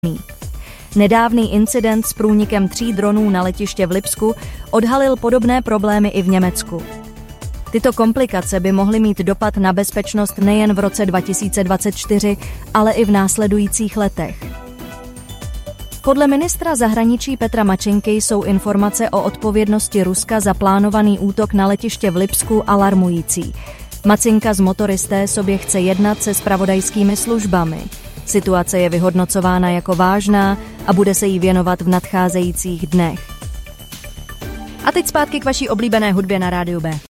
Nedávný incident s průnikem 3 dronů na letiště v Lipsku odhalil podobné problémy i v Německu. Tyto komplikace by mohly mít dopad na bezpečnost nejen v roce 2024, ale i v následujících letech. Podle ministra zahraničí Petra Mačenky jsou informace o odpovědnosti Ruska za plánovaný útok na letiště v Lipsku alarmující. Macinka z Motoristé sobě chce jednat se zpravodajskými službami. Situace je vyhodnocována jako vážná a bude se jí věnovat v nadcházejících dnech. A teď zpátky k vaší oblíbené hudbě na Rádiu B.